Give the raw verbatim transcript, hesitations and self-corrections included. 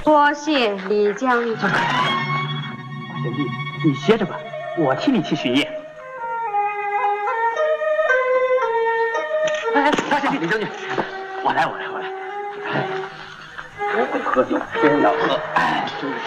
多谢李将军。 花贤弟，你歇着吧，我替你去巡夜。哎，花贤弟，李将军，我来，我来，我来。哎，不会喝酒，真要喝，哎，真是